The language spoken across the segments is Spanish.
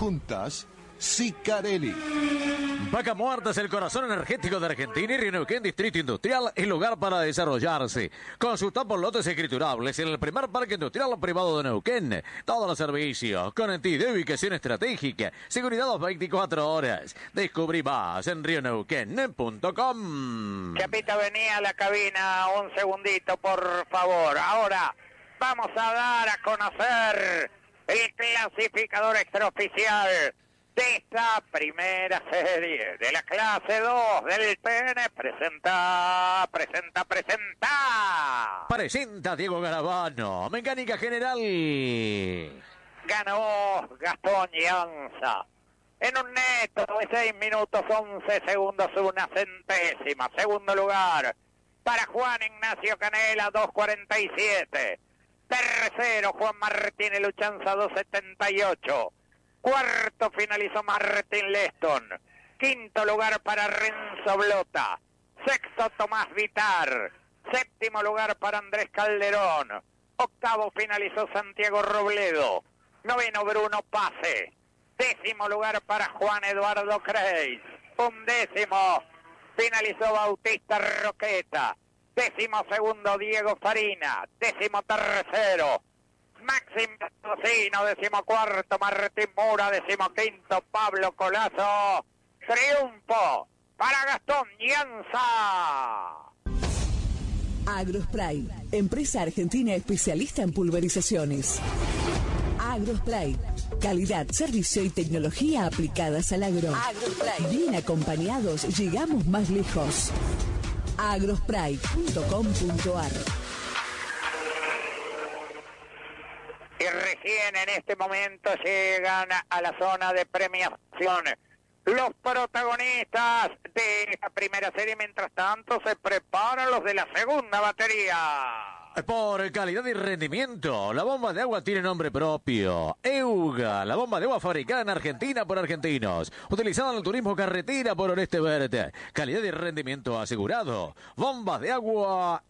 juntas, Sicarelli. Vaca Muerta es el corazón energético de Argentina y Río Neuquén Distrito Industrial es lugar para desarrollarse. Consulta por lotes escriturables en el primer parque industrial privado de Neuquén. Todos los servicios, conectividad y ubicación estratégica, seguridad 24 horas. Descubrí más en rioneuquén.com. Chapita, venía a la cabina un segundito, por favor. Ahora vamos a dar a conocer el clasificador extraoficial de esta primera serie de la clase 2 del PN. Presenta Diego Garabano, Mecánica General. Ganó Gastón Llanza en un neto de 6 minutos 11 segundos 1 centésima. Segundo lugar para Juan Ignacio Canela, 2.47. Tercero Juan Martín Luchanza, 2.78. Cuarto finalizó Martín Leston. Quinto lugar para Renzo Blota. Sexto Tomás Vitar. Séptimo lugar para Andrés Calderón. Octavo finalizó Santiago Robledo. Noveno Bruno Pase. Décimo lugar para Juan Eduardo Creis. Undécimo finalizó Bautista Roqueta. Décimo segundo Diego Farina. Décimo tercero Máximo Tocino. Décimo cuarto Martín Mura. Décimo quinto Pablo Colazo. Triunfo para Gastón Llanza. Agrospray, empresa argentina especialista en pulverizaciones. Agrospray, calidad, servicio y tecnología aplicadas al agro. Agrospray, bien acompañados llegamos más lejos. agrospray.com.ar. Y recién en este momento llegan a la zona de premiación los protagonistas de esta primera serie. Mientras tanto se preparan los de la segunda batería. Por calidad y rendimiento, la bomba de agua tiene nombre propio. EUGA, la bomba de agua fabricada en Argentina por argentinos, utilizada en el turismo carretera por Oeste Verde. Calidad y rendimiento asegurado. Bombas de agua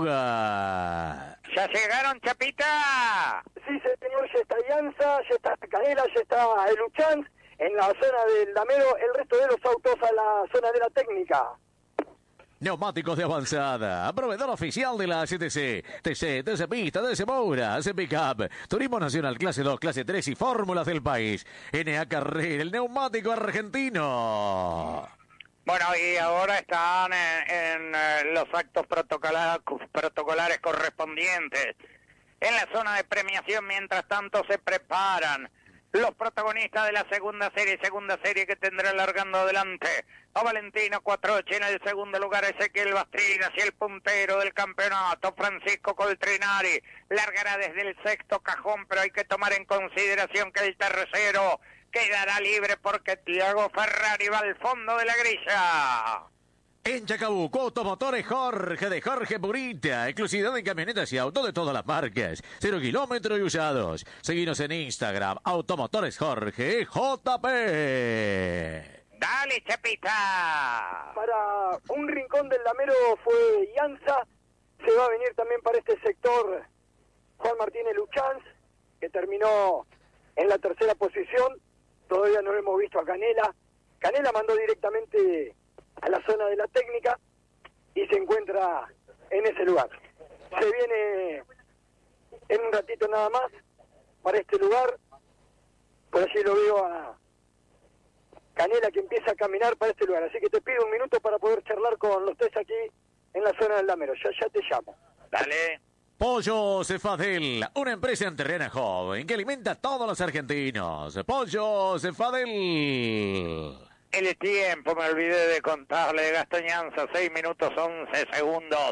EUGA. ¿Ya llegaron, Chapita? Sí, señor, ya está Llanza, ya está Canela, ya está Luchanz. En la zona del damero, el resto de los autos a la zona de la técnica. Neumáticos de avanzada, proveedor oficial de la CTC, TC Pista, TC Moura, TC Pickup, Turismo Nacional Clase 2, Clase 3 y fórmulas del país. NA Carrera, el neumático argentino. Bueno, y ahora están en los actos protocolares correspondientes. En la zona de premiación, mientras tanto, se preparan los protagonistas de la segunda serie que tendrá largando adelante a Valentino Cuatrochi. En el segundo lugar Ezequiel Bastidas y el puntero del campeonato Francisco Coltrinari largará desde el sexto cajón, pero hay que tomar en consideración que el tercero quedará libre porque Tiago Ferrari va al fondo de la grilla. En Chacabuco, Automotores Jorge, de Jorge Purita. Exclusividad en camionetas y autos de todas las marcas. 0 kilómetros y usados. Seguinos en Instagram, Automotores Jorge JP. Dale, Chapita. Para un rincón del damero fue Llanza. Se va a venir también para este sector Juan Martínez Luchanz, que terminó en la tercera posición. Todavía no hemos visto a Canela. Canela mandó directamente a la zona de la técnica y se encuentra en ese lugar. Se viene en un ratito nada más para este lugar. Por allí lo veo a Canela que empieza a caminar para este lugar. Así que te pido un minuto para poder charlar con los tres aquí en la zona del damero. Ya te llamo. Dale. Pollo Cefadel, una empresa entrerriana joven que alimenta a todos los argentinos. Pollo Cefadel. El tiempo, me olvidé de contarle, de Gastón Llanza, 6 minutos 11 segundos,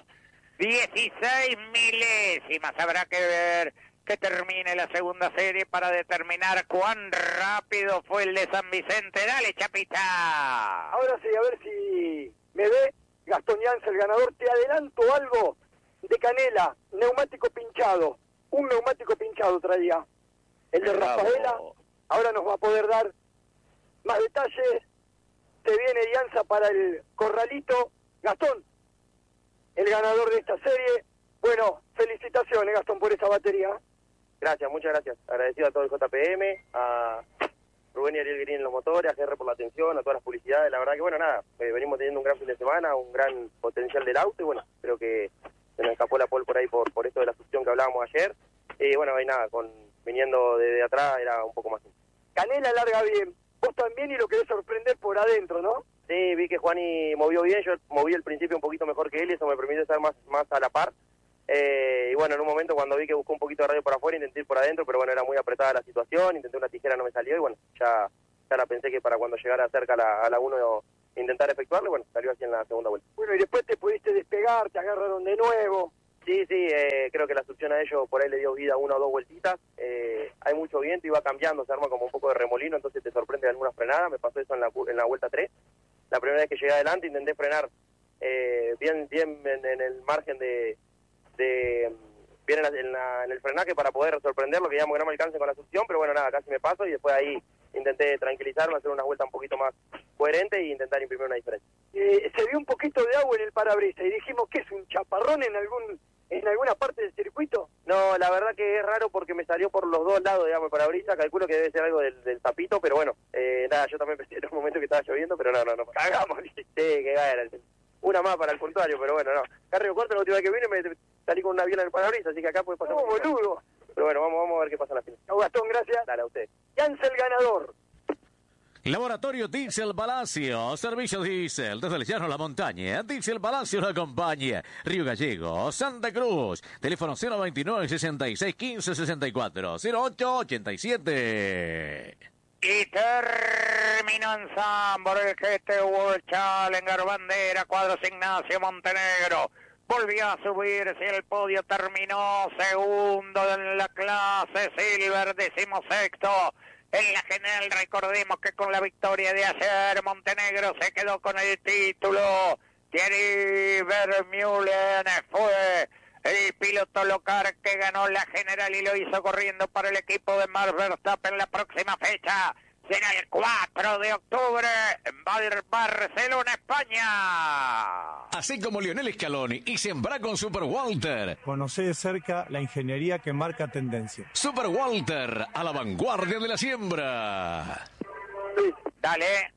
16 milésimas. Habrá que ver que termine la segunda serie para determinar cuán rápido fue el de San Vicente. Dale, Chapita. Ahora sí, a ver si me ve Gastón Llanza, el ganador. Te adelanto algo de Canela, neumático pinchado. Un neumático pinchado traía el de Rafaela. Ahora nos va a poder dar más detalles. Se viene Llanza para el corralito. Gastón, el ganador de esta serie. Bueno, felicitaciones, Gastón, por esa batería. Gracias, muchas gracias. Agradecido a todo el JPM, a Rubén y Ariel Guerín en los motores, a GR por la atención, a todas las publicidades. La verdad que, bueno, nada, venimos teniendo un gran fin de semana, un gran potencial del auto y, bueno, creo que se nos escapó la pole por ahí por esto de la succión que hablábamos ayer. Y, bueno, ahí nada, viniendo desde atrás era un poco más simple. Canela larga bien, vos también, y lo querés sorprender por adentro, ¿no? Sí, vi que Juani movió bien, yo moví al principio un poquito mejor que él y eso me permitió estar más a la par. Y bueno, en un momento cuando vi que buscó un poquito de radio por afuera, intenté ir por adentro, pero bueno, era muy apretada la situación, intenté una tijera, no me salió y bueno, ya la pensé que para cuando llegara cerca a la 1 intentar efectuarlo y bueno, salió así en la segunda vuelta. Bueno, y después te pudiste despegar, te agarraron de nuevo. Sí, creo que la succión a ellos por ahí le dio vida 1 o 2 vueltitas. Hay mucho viento y va cambiando, se arma como un poco de remolino, entonces te sorprende algunas frenadas. Me pasó eso en la vuelta 3. La primera vez que llegué adelante intenté frenar bien en el margen bien en el frenaje para poder sorprenderlo, que ya muy gran alcance con la succión, pero bueno, nada, casi me paso y después ahí intenté tranquilizarme, hacer una vuelta un poquito más coherente e intentar imprimir una diferencia. Se vio un poquito de agua en el parabrisas y dijimos que es un chaparrón en alguna parte del circuito. No, la verdad que es raro porque me salió por los dos lados, digamos, el parabrisas, calculo que debe ser algo del tapito, pero bueno, nada, yo también pensé en un momento que estaba lloviendo, pero no. Cagamos. Sí, que era una más para el puntuario, pero bueno, no. Carrero Cuarto la última vez que vine me salí con una viola en el parabrisas, así que acá puede pasar. No, boludo. Pero bueno, vamos a ver qué pasa en la final. No, Gastón, gracias. Dale, a usted. Yance el ganador. Laboratorio Diesel Palacio, servicio diésel desde el llano a la montaña. Diesel Palacio lo acompaña. Río Gallego, Santa Cruz. Teléfono 029 66 15 64 08 87. Y terminó en Zambor el GT World Challenger, bandera, cuadros Ignacio Montenegro. Volvió a subirse el podio, terminó segundo en la clase Silver, 16º. En la general, recordemos que con la victoria de ayer, Montenegro se quedó con el título. Thierry Vermeulen fue el piloto local que ganó la general y lo hizo corriendo para el equipo de Max Verstappen. La próxima fecha será el 4 de octubre en Barcelona, España. Así como Lionel Scaloni y sembra con Super Walter. Conocé de cerca la ingeniería que marca tendencia. Super Walter, a la vanguardia de la siembra. Dale,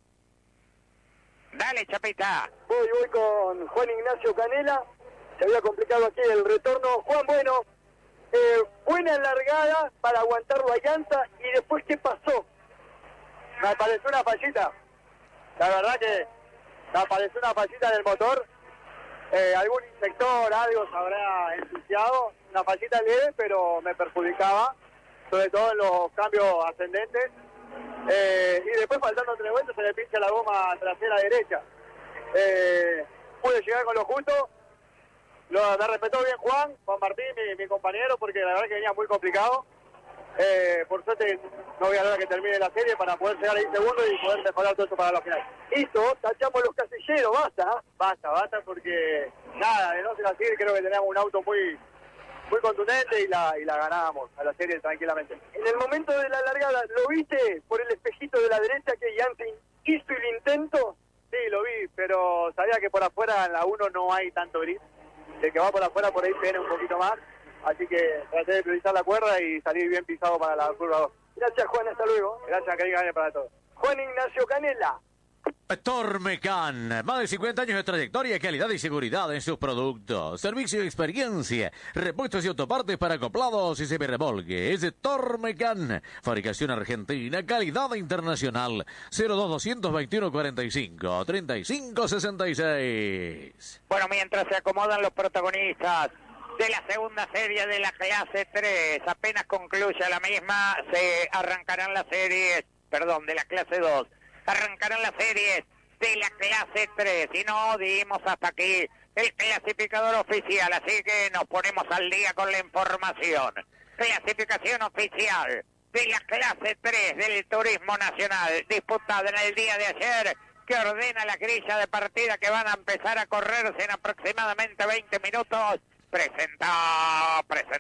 Chapita. Voy con Juan Ignacio Canela. Se había complicado aquí el retorno. Juan, bueno, buena largada para aguantarlo a Llanta. ¿Y después qué pasó? Me pareció una fallita. La verdad que me pareció una fallita del motor. Algún inyector, algo se habrá ensuciado. Una fallita leve, pero me perjudicaba. Sobre todo en los cambios ascendentes. Y después, faltando 3 vueltas, se le pincha la goma trasera derecha. Pude llegar con lo justo. Me respetó bien Juan Martín, mi compañero, porque la verdad que venía muy complicado. Por suerte no voy a lograr que termine la serie para poder llegar ahí segundo y poder mejorar todo esto para la final. Listo, tachamos los casilleros, basta. Basta, porque nada, de no ser así, creo que tenemos un auto muy contundente y la ganábamos a la serie tranquilamente. En el momento de la largada, ¿lo viste por el espejito de la derecha que Jansen hizo el intento? Sí, lo vi, pero sabía que por afuera en la 1 no hay tanto gris. El que va por afuera por ahí tiene un poquito más. Así que traté de priorizar la cuerda y salir bien pisado para la curva 2. Gracias, Juan, hasta luego. Gracias, que gane para todos. Juan Ignacio Canela. Tormecan, más de 50 años de trayectoria, calidad y seguridad en sus productos. Servicio y experiencia, repuestos y autopartes para acoplados y semirremolques. Es Tormecan, fabricación argentina, calidad internacional. 02221 45 35 66. Bueno, mientras se acomodan los protagonistas de la segunda serie de la clase 3, apenas concluya la misma, se arrancarán las series, de la clase 2. Arrancarán las series de la clase 3 y no dimos hasta aquí el clasificador oficial, así que nos ponemos al día con la información. Clasificación oficial de la clase 3 del Turismo Nacional, disputada en el día de ayer, que ordena la grilla de partida que van a empezar a correrse en aproximadamente 20 minutos. Presenta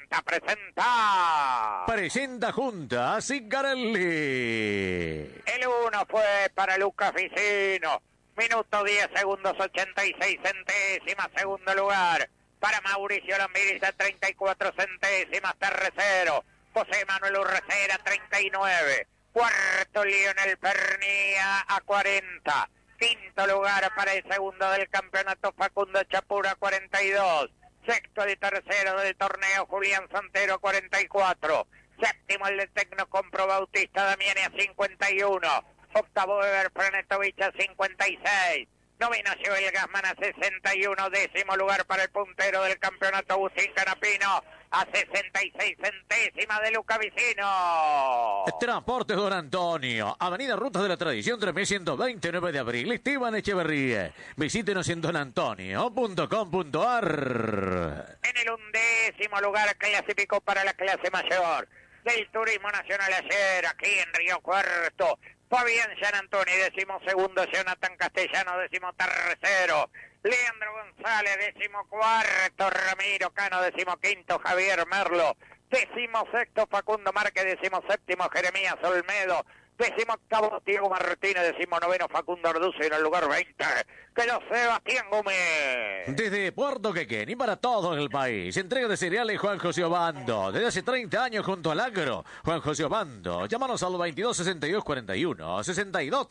junta a Zingarelli. El 1 fue para Luca Ficino. Minuto 10 segundos 86 centésimas. Segundo lugar para Mauricio Lambiris a 34 centésimas. Tercero José Manuel Urrecera 39. Cuarto, Lionel Pernía a 40. Quinto lugar para el segundo del campeonato, Facundo Chapura, 42. Sexto y tercero del torneo, Julián Santero, 44. Séptimo el de Tecnocompro Bautista Damiani a 51. Octavo Eber Franetovich a 56. Noveno Joel Gasman a 61. Décimo lugar para el puntero del campeonato, Agustín Canapino a 66 centésimas de Luca Vicino. Transportes Don Antonio, Avenida Rutas de la Tradición 3129 de abril, Esteban Echeverría. Visítenos en donantonio.com.ar. En el 11º lugar clasificó para la clase mayor del Turismo Nacional ayer, aquí en Río Cuarto, Fabián San Antonio, 12º, Jonathan Castellano, 13º, Leandro González, 14º, Ramiro Cano, 15º, Javier Merlo, 16º, Facundo Márquez, 17º, Jeremías Olmedo, 18º, Diego Martínez, 19º, Facundo Orduzo, y en el lugar 20 quedó Sebastián Gómez. Desde Puerto Quequén y para todo el país, entrega de cereales Juan José Obando. Desde hace 30 años junto al agro, Juan José Obando. Llámanos al 22 62 41 62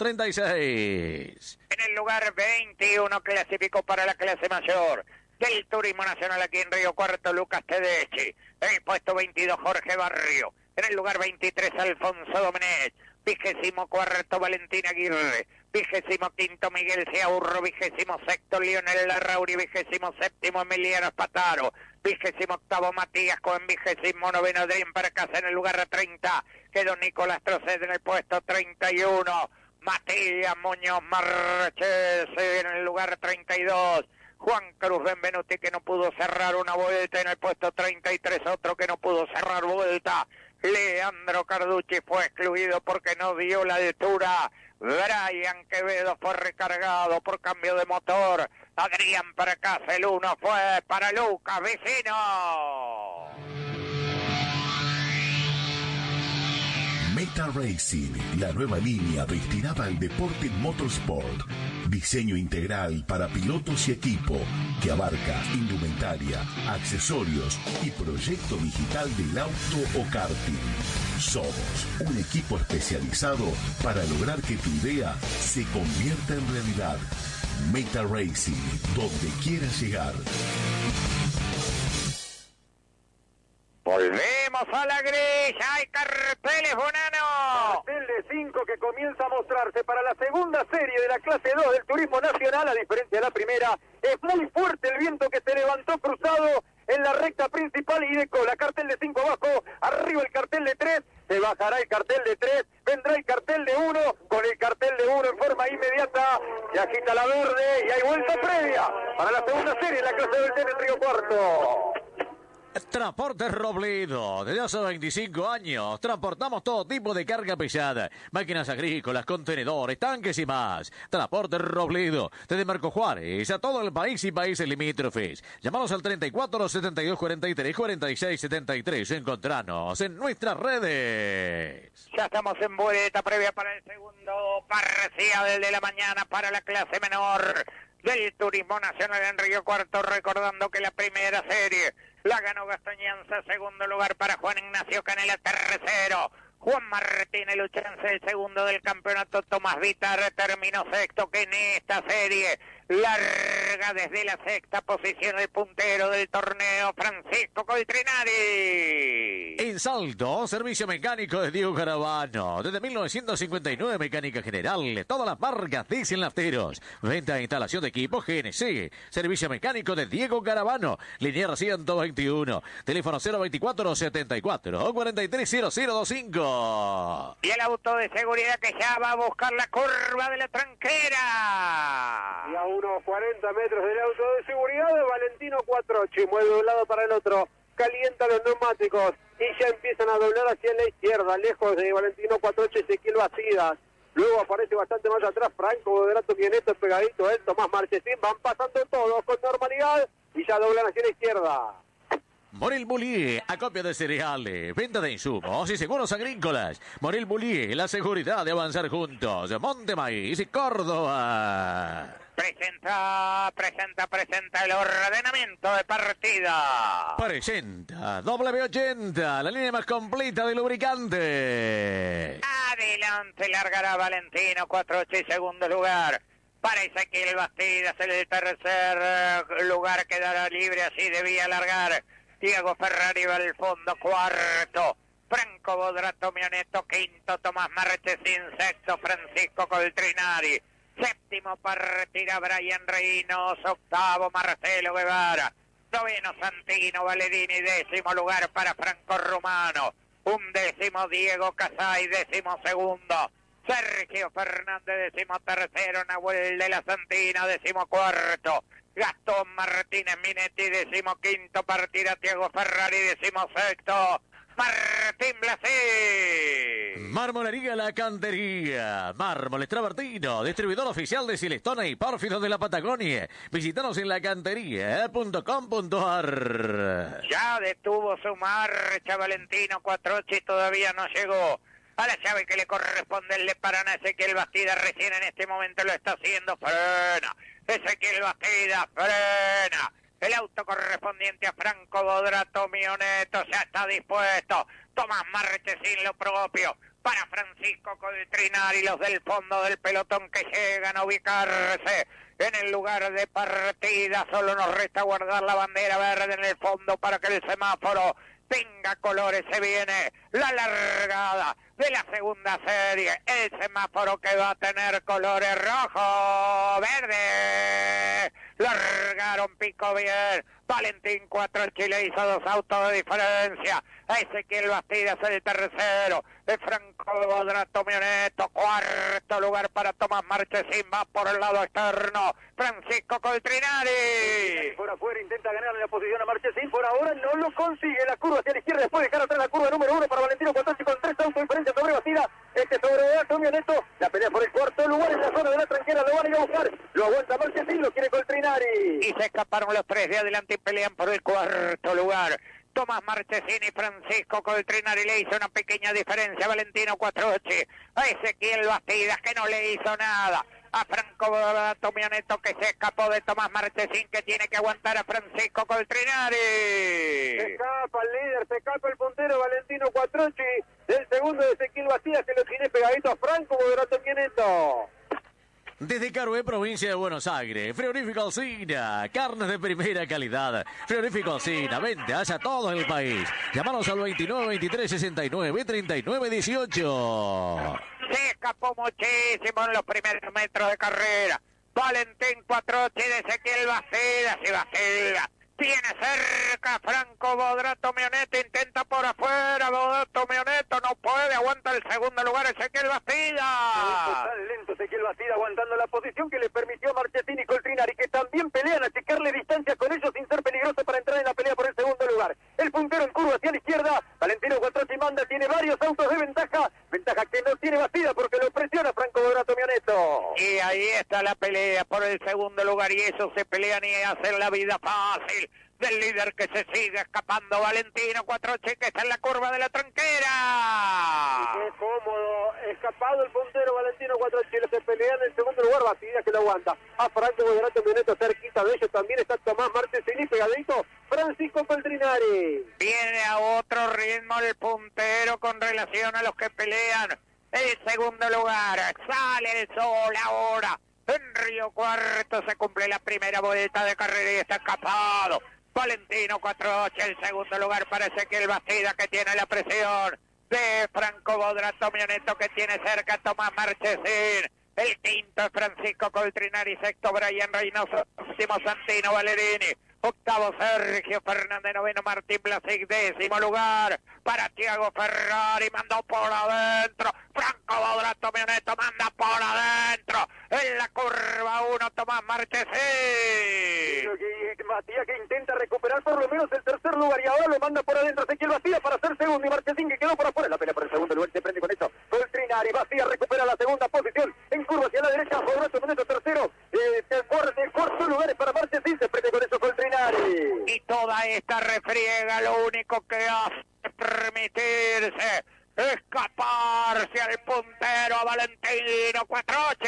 36. En el lugar 21 clasificó para la clase mayor del Turismo Nacional aquí en Río Cuarto, Lucas Tedeschi. En el puesto 22, Jorge Barrio. En el lugar 23, Alfonso Domenech. 24º, Valentín Aguirre. 25º, Miguel Ciaurro. 26º, Lionel Larrauri. 27º, Emiliano Espataro. 28º, Matías Cohen. 29º, Adrián Percas. En el lugar 30 quedó Nicolás Trocet en el puesto 31. Matías Muñoz Marchese en el lugar 32. Juan Cruz Benvenuti, que no pudo cerrar una vuelta en el puesto 33, otro que no pudo cerrar vuelta. Leandro Carducci fue excluido porque no dio la altura. Brian Quevedo fue recargado por cambio de motor. Adrián Percas, el 1 fue para Lucas Vicino. Meta Racing, la nueva línea destinada al deporte motorsport. Diseño integral para pilotos y equipo que abarca indumentaria, accesorios y proyecto digital del auto o karting. Somos un equipo especializado para lograr que tu idea se convierta en realidad. Meta Racing, donde quieras llegar. Volvemos a la grilla, hay carteles, Bonano. Cartel de 5 que comienza a mostrarse para la segunda serie de la clase 2 del Turismo Nacional, a diferencia de la primera. Es muy fuerte el viento que se levantó cruzado en la recta principal y de cola. Cartel de 5 abajo, arriba el cartel de 3, se bajará el cartel de 3, vendrá el cartel de 1, con el cartel de 1 en forma inmediata, se agita la verde y hay vuelta previa para la segunda serie de la clase 2 del Río Cuarto. Transportes Robledo, desde hace 25 años transportamos todo tipo de carga pesada, máquinas agrícolas, contenedores, tanques y más. Transportes Robledo, desde Marco Juárez a todo el país y países limítrofes. Llámanos al 34 72 43 46 73. Encontranos en nuestras redes. Ya estamos en vuelta previa para el segundo parcial de la mañana para la clase menor del Turismo Nacional en Río Cuarto, recordando que la primera serie la ganó Gastañanza, segundo lugar para Juan Ignacio Canela, tercero Juan Martínez Luchense, el segundo del campeonato. Tomás Vitar terminó sexto, que en esta serie larga desde la sexta posición el puntero del torneo, Francisco Coltrinari. En Salto, servicio mecánico de Diego Caravano. Desde 1959, mecánica general. Todas las marcas dicen nafteros. Venta e instalación de equipos GNC. Servicio mecánico de Diego Caravano. Linier 121. Teléfono 024 74 430025. Y el auto de seguridad que ya va a buscar la curva de la tranquera. Y a unos 40 metros del auto de seguridad de Valentino Cuatrochi, mueve de un lado para el otro, calienta los neumáticos y ya empiezan a doblar hacia la izquierda, lejos de Valentino Cuatrochi, Ezequiel Bacidas. Luego aparece bastante más atrás Franco Moderato, Quieneto, pegadito él, Tomás Marchesín, van pasando todos con normalidad y ya doblan hacia la izquierda. Morel Bullier, acopio de cereales, venta de insumos y seguros agrícolas. Morel Bullier, la seguridad de avanzar juntos. Monte Maíz y Córdoba. Presenta el ordenamiento de partida. Presenta W80, la línea más completa de lubricantes. Adelante. adelante largará Valentino Cuatrochi en segundo lugar. Para Ezequiel Bastidas en el tercer lugar quedará libre, así debía largar. Diego Ferrari va al fondo, cuarto. Franco Bodrato Mioneto, quinto. Tomás Marchesín, sexto. Francisco Coltrinari. Séptimo partira Brian Reinos, octavo Marcelo Guevara. Noveno Santino Valerini, décimo lugar para Franco Romano. Undécimo Diego Casay, décimo segundo. Sergio Fernández, décimo tercero. Nahuel de la Santina, décimo cuarto. Gastón Martínez Minetti, décimo quinto. Partida Diego Ferrari, décimo sexto. Martín Blasé. Marmolería La Cantería. Mármoles Travertino, distribuidor oficial de Silestone y Pórfidos de la Patagonia. Visítanos en lacantería.com.ar. Ya detuvo su marcha Valentino Cuatrochi, todavía no llegó a la llave que le corresponde. El de Paraná, Ezequiel Bastidas recién en este momento lo está haciendo. Frena Ezequiel Bastidas, frena. El auto correspondiente a Franco Bodrato Mioneto ya está dispuesto. Tomás Marchesín lo propio para Francisco Coltrinari, los del fondo del pelotón que llegan a ubicarse en el lugar de partida. Solo nos resta guardar la bandera verde en el fondo para que el semáforo tenga colores. Se viene la largada de la segunda serie. El semáforo que va a tener colores rojo, verde. Largaron pico bien. Valentín Cuatrochi le hizo 2 autos de diferencia. A Ezequiel Bastidas el tercero. De Franco Bodrato Mioneto, cuarto lugar para Tomás Marchesín. Va por el lado externo Francisco Coltrinari. Por afuera intenta ganar la posición a Marchesín. Por ahora no lo consigue. La curva hacia la izquierda. Después de dejar atrás la curva número 1 para Valentino Cuatrochi con 3 autos diferentes sobre Bastidas. Sobre Bodrato Mioneto. La pelea por el cuarto lugar en la zona de la tranquera. Lo van a ir a buscar. Lo aguanta Marchesín. Lo quiere Coltrinari. Y se escaparon los 3 de adelante y pelean por el cuarto lugar. Tomás Marchesín y Francisco Coltrinari le hizo una pequeña diferencia a Valentino Cuatrochi. A Ezequiel Bastidas que no le hizo nada. A Franco Bodrato Mioneto que se escapó de Tomás Marchesín, que tiene que aguantar a Francisco Coltrinari. Se escapa el líder, se escapa el puntero Valentino Cuatrochi. Del segundo de Ezequiel Bastidas que lo tiene pegadito a Franco Bodrato Mioneto. Desde Carué, provincia de Buenos Aires, Frigorífico Alsina, carnes de primera calidad. Frigorífico Alsina, vende hacia todo el país. Llámanos al 29 23 69 39 18. Se escapó muchísimo en los primeros metros de carrera. Valentín Cuatrochi de Ezequiel Bastidas y Bastidas tiene cerca Franco Bodrato Mioneto, intenta por afuera, Bodrato Mioneto no puede, aguanta el segundo lugar Ezequiel Bastidas. Tan lento Ezequiel Bastidas aguantando la posición que le permitió a Marchesín y Coltrinari, que también pelean a checarle distancia con ellos sin ser peligroso para entrar en la pelea por el segundo lugar. El puntero en curva hacia la izquierda, Valentino Cuatrochi manda, tiene varios autos de ventaja que no tiene Bastidas porque lo presiona Franco Bodrato Mioneto. Y ahí está la pelea por el segundo lugar y eso se pelean y hacen la vida fácil del líder que se sigue escapando Valentino Cuatrochi, que está en la curva de la tranquera. Qué cómodo, escapado el puntero Valentino Cuatrochi, se pelea en el segundo lugar, Bastidas que lo aguanta. A Franco Bodrato Mioneto cerquita de ellos también está Tomás Marchesín y pegadito Francisco Coltrinari. Viene a otro ritmo el puntero con relación a los que pelean el segundo lugar. Sale el sol ahora. En Río Cuarto se cumple la primera vuelta de carrera y está escapado Valentino Cuatrochi. El segundo lugar para Ezequiel Bastidas, que tiene la presión de Franco Bodrato Mioneto, que tiene cerca a Tomás Marchesín. El quinto es Francisco Coltrinari, sexto Brian Reynoso, séptimo Santino Valerini, octavo Sergio Fernández, noveno Martín Blasic, décimo lugar para Thiago Ferrari, mandó por adentro, Franco Bodrato Mioneto manda por adentro, en la curva 1 Tomás Marchesín. Bastidas que intenta recuperar por lo menos el tercer lugar y ahora lo manda por adentro Ezequiel Bastidas para hacer segundo y Marchesín que quedó por afuera. La pelea por el segundo lugar se prende con esto Coltrinari. Bastidas recupera la segunda posición en curva hacia la derecha, Bodrato Mioneto tercero, el cuarto lugar es para Marchesín, se prende con eso Coltrinari. Y toda esta refriega lo único que hace es permitirse escaparse al puntero a Valentino Cuatrochi.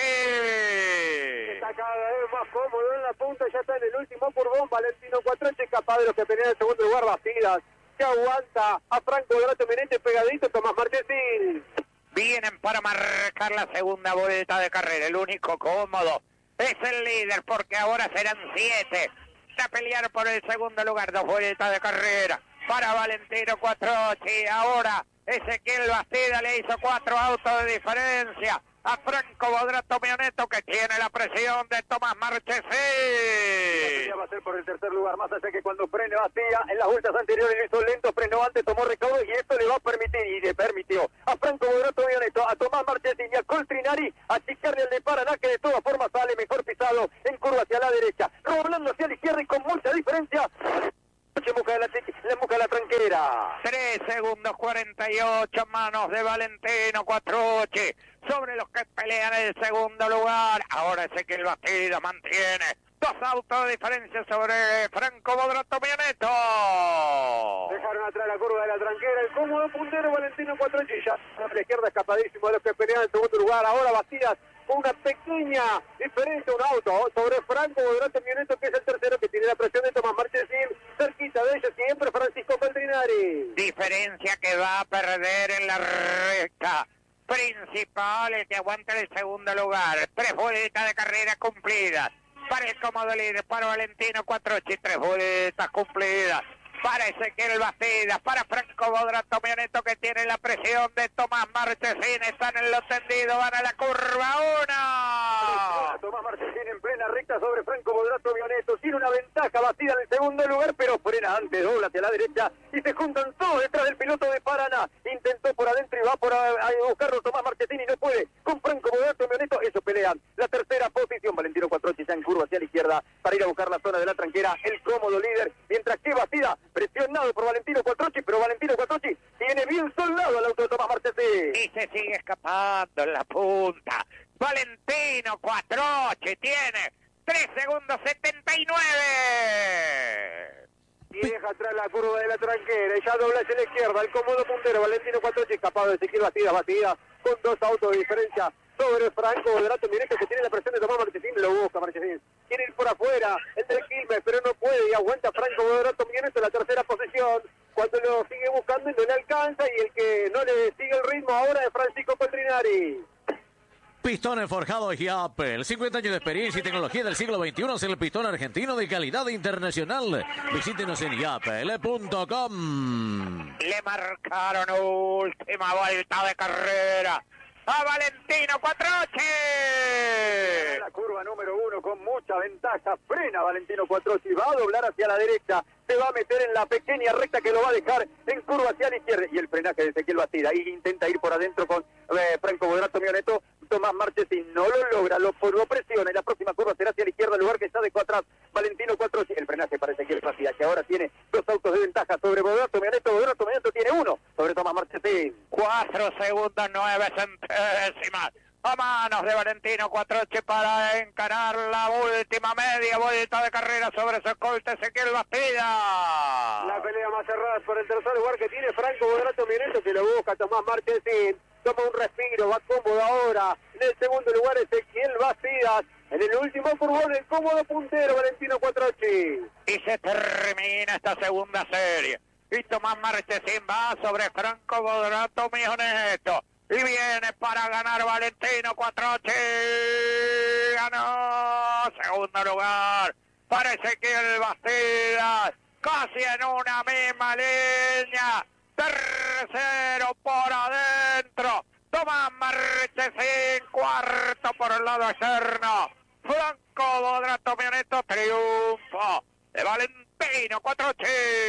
Está cada vez más cómodo en la punta, ya está en el último furbón Valentino Cuatrochi, escapado de los que pelean en el segundo lugar. Bastidas que aguanta a Franco Bodrato Mioneto pegadito Tomás Marchesín. Vienen para marcar la segunda vuelta de carrera. El único cómodo es el líder, porque ahora serán 7 a pelear por el segundo lugar. 2 vueltas de carrera para Valentino Quattrocchi. Ahora Ezequiel Bastida le hizo 4 autos de diferencia a Franco Bodrato Mioneto, que tiene la presión de Tomás Marchesín. Va a ser por el tercer lugar, más allá que cuando frene Bastida en las vueltas anteriores lo hizo lento, frenó antes, tomó recaudo, y esto le va a permitir, y le permitió a Franco Bodrato Mioneto, a Tomás Marchesín y a Coltrinari achicarle al de Paraná, que de todas formas sale mejor pisado en curva hacia la derecha, roblando hacia la izquierda y con mucha diferencia. La muca de la tranquera. 3 segundos 48, manos de Valentino Quattrocchi sobre los que pelean el segundo lugar. Ahora Ezequiel Bastida mantiene 2 autos de diferencia sobre Franco Bodrato Mioneto. Dejaron atrás la curva de la tranquera, el cómodo puntero Valentino Quattrocchi, ya a la izquierda escapadísimo de los que pelean en segundo lugar. Ahora Bastidas con una pequeña diferencia, un auto sobre Franco Bodrato Mioneto, que es el tercero, que tiene la presión de Tomás Marchesín. Cerquita de ellos siempre Francisco Coltrinari. Diferencia que va a perder en la recta principal, el que aguanta el segundo lugar. 3 vueltas de carrera cumplidas para el cómodo líder, para Valentino Quattrocchi. 3 vueltas cumplidas para Ezequiel Bastidas, para Franco Bodrato Mioneto, que tiene la presión de Tomás Marchesín. Están en los tendidos, van a la curva 1. Tomás Marchesín en plena recta sobre Franco Bodrato Mioneto. Tiene una ventaja Bastida en el segundo lugar, pero frena antes, dobla hacia la derecha y se juntan todos detrás del piloto de Paraná. Intentó por adentro y va por a buscarlo Tomás Marchesín y no puede. Con Franco Bodrato Mioneto, ellos pelean la tercera posición. Valentino Quattrocchi ya en curva hacia la izquierda para ir a buscar la zona de la tranquera, el cómodo líder, mientras que Bastida presionado por Valentino Quattrocchi, pero Valentino Quattrocchi tiene bien soldado al auto de Tomás Marchesín. Y se sigue escapando en la punta. Valentino Quattrocchi tiene 3 segundos 79. Y deja atrás la curva de la tranquera, y ya dobla hacia la izquierda, el cómodo puntero Valentino Quattrocchi, escapado de Ezequiel Bastida con 2 autos de diferencia sobre Franco Bodrato Mioneto, que tiene la presión de Tomás Marchesín. Lo busca Marchesín, quiere ir por afuera el del Quilmes, pero no puede, y aguanta Franco Bodrato Mioneto en la tercera posición, cuando lo sigue buscando y no le alcanza, y el que no le sigue el ritmo ahora es Francisco Coltrinari. Pistones forjados Yapel, 50 años de experiencia y tecnología del siglo XXI es el pistón argentino de calidad internacional. Visítenos en yapel.com. Le marcaron última vuelta de carrera a Valentino Quattrocchi. La curva número 1 con mucha ventaja, frena Valentino Quattrocchi, va a doblar hacia la derecha, se va a meter en la pequeña recta que lo va a dejar en curva hacia la izquierda, y el frenaje de Ezequiel Bastida, y intenta ir por adentro con Franco Bodrato Mioneto. Tomás Marchesín no lo logra, lo presiona, y la próxima curva será hacia la izquierda, el lugar que está dejó atrás Valentino Quattrocchi. El frenaje para Ezequiel Bastida, que ahora tiene 2 autos de ventaja sobre Bodrato Mioneto. Bodrato Mioneto tiene 1 sobre Tomás Marchesín. 4 segundos 9 centésimas a manos de Valentino Quattrocchi para encarar la última media vuelta de carrera sobre su escolta Ezequiel Bastida. La pelea más cerrada por el tercer lugar, que tiene Franco Bodrato Mioneto, que lo busca Tomás Marchesín. Toma un respiro, va cómodo ahora. En el segundo lugar Ezequiel Bastidas. En el último furgón, el cómodo puntero Valentino Quattrocchi. Y se termina esta segunda serie. Y Tomás Marchesín va sobre Franco Bodrato Mioneto. Y viene para ganar Valentino Quattrocchi. Ganó. Segundo lugar para Ezequiel Bastidas. Casi en una misma línea. Tercero por adentro, Tomás Marchesín. Cuarto por el lado externo, Franco Bodrato Mioneto. Triunfo de Valentino Quattrocchi.